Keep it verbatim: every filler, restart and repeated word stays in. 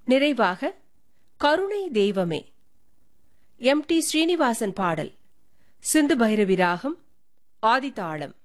நிறைவாக கருணை தெய்வமே எம் டி ஸ்ரீனிவாசன் பாடல். சிந்து பைரவி ராகம், ஆதிதாளம்.